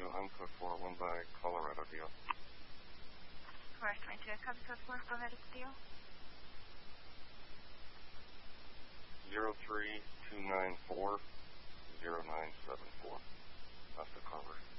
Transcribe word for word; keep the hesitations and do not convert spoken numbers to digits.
twenty-two, I'm code four oh one by Colorado deal. Forest twenty-two, copy code four, go ahead, it's deal. zero three two nine four zero nine seven four. That's the cover.